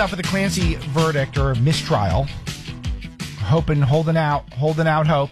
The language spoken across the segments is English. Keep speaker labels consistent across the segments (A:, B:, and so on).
A: For the Clancy verdict or mistrial, holding out hope.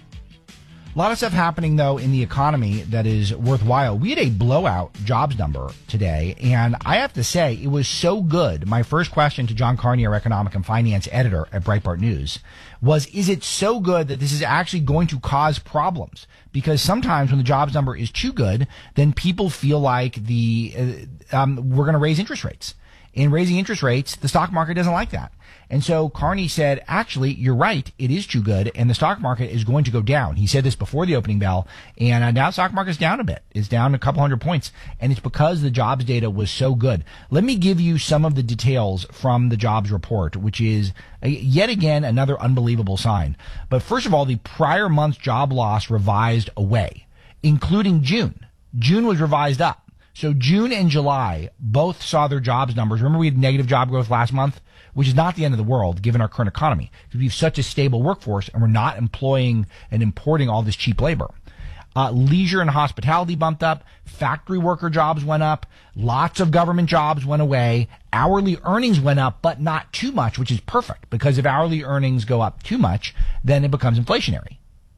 A: A lot of stuff happening, though, in the economy that is worthwhile. We had a blowout jobs number today, and I have to say, it was so good. My first question to John Carney, our economic and finance editor at Breitbart News, was, is it so good that this is actually going to cause problems? Because sometimes when the jobs number is too good, then people feel like we're going to raise interest rates. In raising interest rates, the stock market doesn't like that. And so Carney said, actually, you're right. It is too good. And the stock market is going to go down. He said this before the opening bell. And now the stock market's down a bit. It's down a couple hundred points. And it's because the jobs data was so good. Let me give you some of the details from the jobs report, which is yet again another unbelievable sign. But first of all, the prior month's job loss revised away, including June. June was revised up. So June and July both saw their jobs numbers. Remember, we had negative job growth last month, which is not the end of the world given our current economy, because we have such a stable workforce and we're not employing and importing all this cheap labor. Leisure and hospitality bumped up. Factory worker jobs went up. Lots of government jobs went away. Hourly earnings went up, but not too much, which is perfect, because if hourly earnings go up too much, then it becomes inflationary.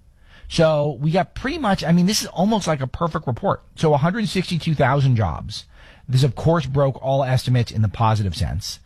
A: So we got pretty much, this is almost like a perfect report. So 162,000 jobs. This, of course, broke all estimates in the positive sense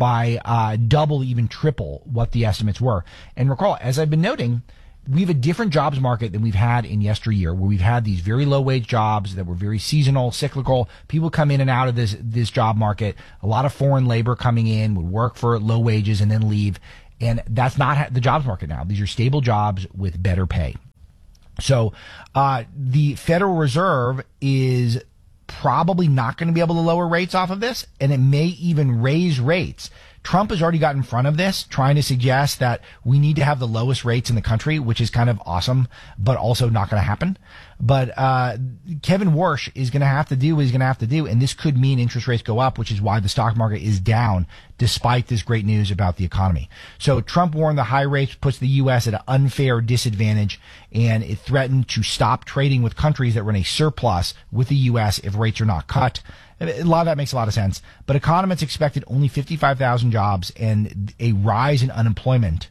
A: by double, even triple what the estimates were. And recall, as I've been noting, we have a different jobs market than we've had in yesteryear, where we've had these very low wage jobs that were very seasonal, cyclical. People come in and out of this job market. A lot of foreign labor coming in would work for low wages and then leave. And that's not the jobs market now. These are stable jobs with better pay. So the Federal Reserve is probably not going to be able to lower rates off of this, and it may even raise rates. Trump has already got in front of this, trying to suggest that we need to have the lowest rates in the country, which is kind of awesome, but also not going to happen. But Kevin Warsh is going to have to do what he's going to have to do, and this could mean interest rates go up, which is why the stock market is down despite this great news about the economy. So Trump warned the high rates puts the U.S. at an unfair disadvantage, and it threatened to stop trading with countries that were in a surplus with the U.S. if rates are not cut. A lot of that makes a lot of sense. But economists expected only 55,000 jobs and a rise in unemployment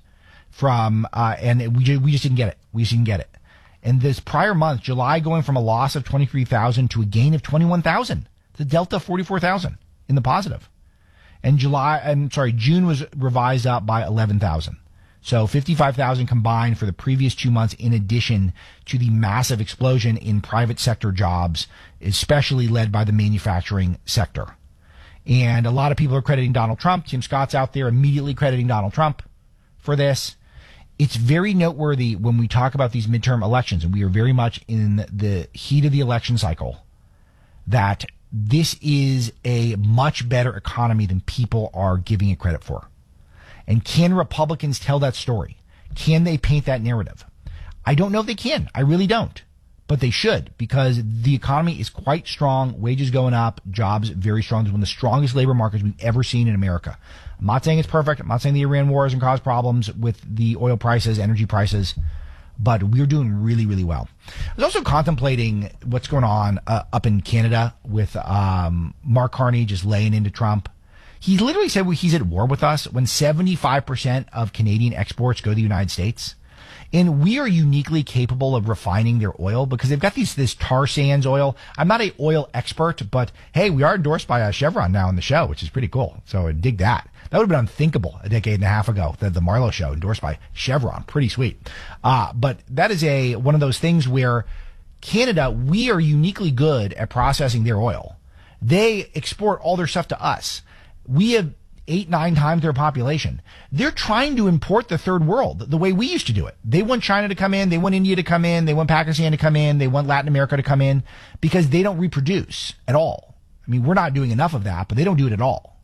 A: and we just didn't get it. We just didn't get it. And this prior month, July going from a loss of 23,000 to a gain of 21,000. The delta 44,000 in the positive. And June was revised up by 11,000. So 55,000 combined for the previous 2 months, in addition to the massive explosion in private sector jobs, especially led by the manufacturing sector. And a lot of people are crediting Donald Trump. Tim Scott's out there immediately crediting Donald Trump for this. It's very noteworthy when we talk about these midterm elections, and we are very much in the heat of the election cycle, that this is a much better economy than people are giving it credit for. And can Republicans tell that story? Can they paint that narrative? I don't know if they can. I really don't. But they should, because the economy is quite strong, wages going up, jobs very strong. It's one of the strongest labor markets we've ever seen in America. I'm not saying it's perfect. I'm not saying the Iran war hasn't caused problems with the oil prices, energy prices, but we're doing really, really well. I was also contemplating what's going on up in Canada with Mark Carney just laying into Trump. He literally said he's at war with us when 75% of Canadian exports go to the United States. And we are uniquely capable of refining their oil because they've got this tar sands oil. I'm not an oil expert, but hey, we are endorsed by Chevron now on the show, which is pretty cool. So I dig that. That would have been unthinkable a decade and a half ago, the Marlowe show endorsed by Chevron. Pretty sweet. But that is one of those things where Canada, we are uniquely good at processing their oil. They export all their stuff to us. We have 8-9 times their population. They're trying to import the third world the way we used to do it. They want China to come in. They want India to come in. They want Pakistan to come in. They want Latin America to come in because they don't reproduce at all. I mean, we're not doing enough of that, but they don't do it at all.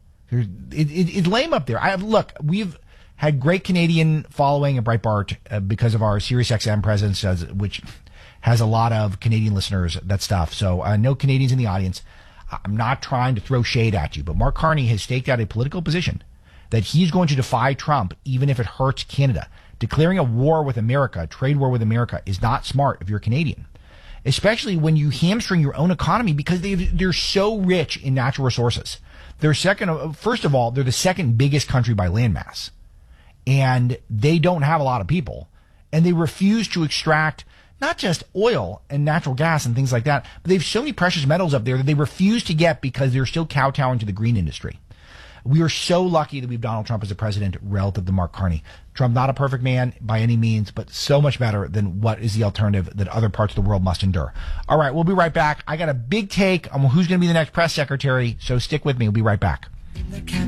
A: It's lame up there. Look, we've had great Canadian following at Breitbart because of our SiriusXM presence, which has a lot of Canadian listeners, that stuff. So no Canadians in the audience. I'm not trying to throw shade at you, but Mark Carney has staked out a political position that he's going to defy Trump even if it hurts Canada. Declaring a war with America, a trade war with America, is not smart if you're Canadian, especially when you hamstring your own economy because they're so rich in natural resources. First of all, they're the second biggest country by landmass. And they don't have a lot of people. And they refuse to extract not just oil and natural gas and things like that, but they have so many precious metals up there that they refuse to get because they're still kowtowing to the green industry. We are so lucky that we have Donald Trump as a president relative to Mark Carney. Trump, not a perfect man by any means, but so much better than what is the alternative that other parts of the world must endure. All right, we'll be right back. I got a big take on who's going to be the next press secretary, so stick with me. We'll be right back.